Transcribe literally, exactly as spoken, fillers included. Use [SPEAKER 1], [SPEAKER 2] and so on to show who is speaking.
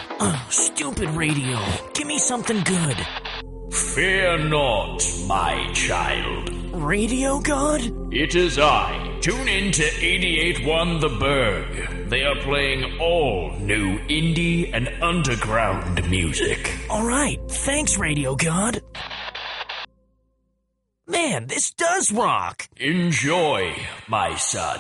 [SPEAKER 1] Oh, stupid radio. Give me something good.
[SPEAKER 2] Fear not, my child.
[SPEAKER 1] Radio God?
[SPEAKER 2] It is I. Tune in to eighty-eight point one The Berg. They are playing all new indie and underground music.
[SPEAKER 1] All right. Thanks, Radio God. Man, this does rock.
[SPEAKER 2] Enjoy, my son.